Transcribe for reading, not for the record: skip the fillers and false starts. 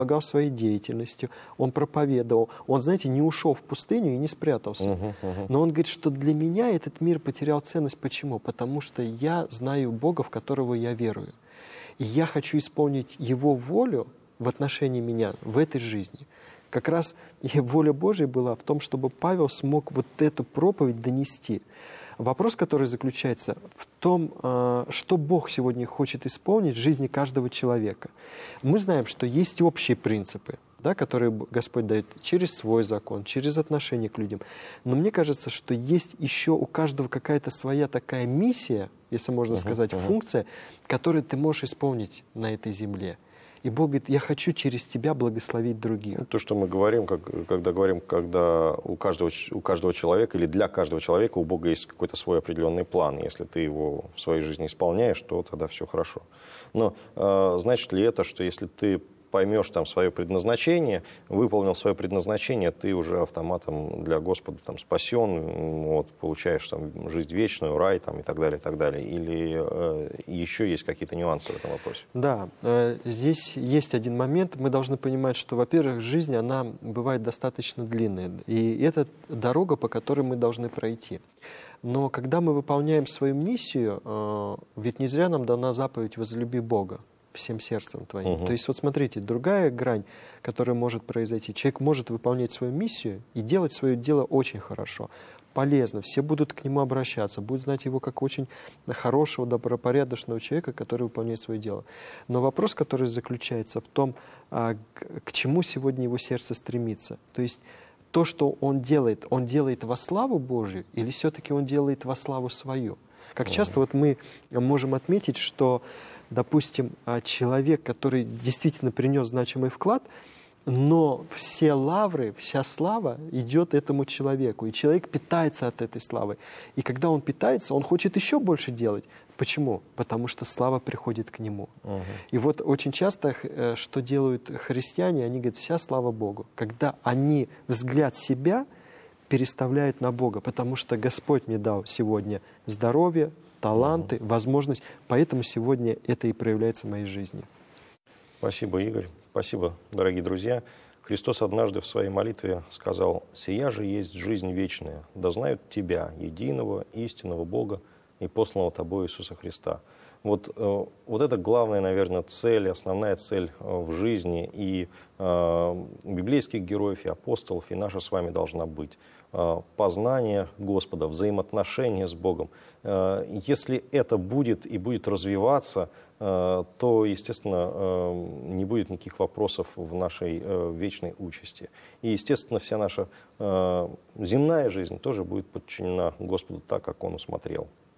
помогал своей деятельностью, он проповедовал. Он, знаете, не ушел в пустыню и не спрятался. Но он говорит, что для меня этот мир потерял ценность. Почему? Потому что я знаю Бога, в которого я верую. И я хочу исполнить Его волю в отношении меня в этой жизни. Как раз и воля Божья была в том, чтобы Павел смог вот эту проповедь донести. Вопрос, который заключается в том, что Бог сегодня хочет исполнить в жизни каждого человека. Мы знаем, что есть общие принципы, да, которые Господь дает через свой закон, через отношение к людям. Но мне кажется, что есть еще у каждого какая-то своя такая миссия, если можно сказать, функция, которую ты можешь исполнить на этой земле. И Бог говорит, я хочу через тебя благословить других. То, что мы говорим, когда у каждого человека или для каждого человека у Бога есть какой-то свой определенный план. Если ты его в своей жизни исполняешь, то тогда все хорошо. Но значит ли это, что если ты поймешь там свое предназначение, выполнил свое предназначение, ты уже автоматом для Господа там спасен, вот, получаешь там жизнь вечную, рай там, и так далее, и так далее. Или еще есть какие-то нюансы в этом вопросе? Да, здесь есть один момент. Мы должны понимать, что, во-первых, жизнь, она бывает достаточно длинная. И это дорога, по которой мы должны пройти. Но когда мы выполняем свою миссию, ведь не зря нам дана заповедь «возлюби Бога всем сердцем твоим». То есть, вот смотрите, другая грань, которая может произойти. Человек может выполнять свою миссию и делать свое дело очень хорошо, полезно. Все будут к нему обращаться, будут знать его как очень хорошего, добропорядочного человека, который выполняет свое дело. Но вопрос, который заключается в том, к чему сегодня его сердце стремится. То есть, то, что он делает во славу Божию или все-таки он делает во славу свою? Как часто вот мы можем отметить, что, допустим, человек, который действительно принес значимый вклад, но все лавры, вся слава идет этому человеку, и человек питается от этой славы. И когда он питается, он хочет еще больше делать. Почему? Потому что слава приходит к нему. И вот очень часто, что делают христиане, они говорят, вся слава Богу. Когда они взгляд себя переставляют на Бога, потому что Господь мне дал сегодня здоровье, таланты, возможность, поэтому сегодня это и проявляется в моей жизни. Спасибо, Игорь. Спасибо, дорогие друзья. Христос однажды в своей молитве сказал: «Сия же есть жизнь вечная, да знают Тебя, единого, истинного Бога и посланного Тобой Иисуса Христа». Вот это главная, наверное, цель, основная цель в жизни и библейских героев, и апостолов, и наша с вами должна быть. Познание Господа, взаимоотношения с Богом. Если это будет и будет развиваться, то, естественно, не будет никаких вопросов в нашей вечной участи. И, естественно, вся наша земная жизнь тоже будет подчинена Господу так, как Он усмотрел.